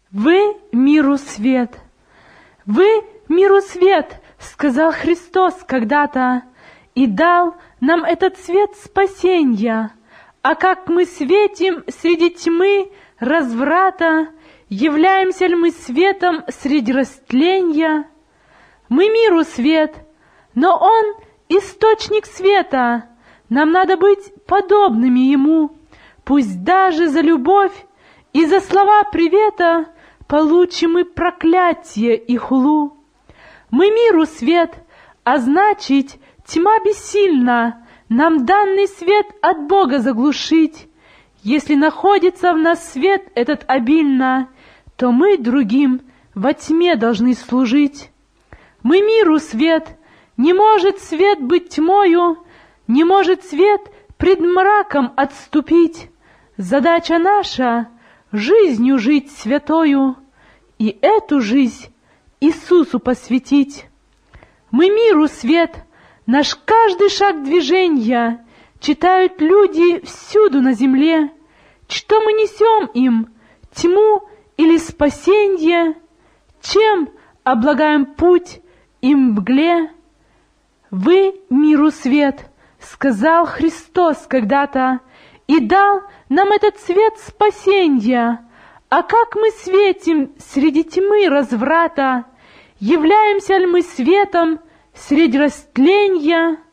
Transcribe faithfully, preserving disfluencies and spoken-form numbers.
Вы миру свет. Вы миру свет, сказал Христос когда-то, и дал нам этот свет спасенья. А как мы светим среди тьмы разврата, являемся ли мы светом среди растления? Мы миру свет, но Он источник света. Нам надо быть подобными Ему. Пусть даже за любовь и за слова привета получим мы проклятие и хулу. Мы миру свет, а значит, тьма бессильна нам данный свет от Бога заглушить. Если находится в нас свет этот обильно, то мы другим во тьме должны служить. Мы миру свет, не может свет быть тьмою, не может свет пред мраком отступить. Задача наша — жизнью жить святою, и эту жизнь Иисусу посвятить. Мы миру свет, наш каждый шаг движения читают люди всюду на земле. Что мы несем им, тьму или спасенье? Чем облагаем путь им мгле? Вы миру свет, сказал Христос когда-то, и дал нам этот свет спасенья. А как мы светим среди тьмы разврата, являемся ли мы светом среди растления?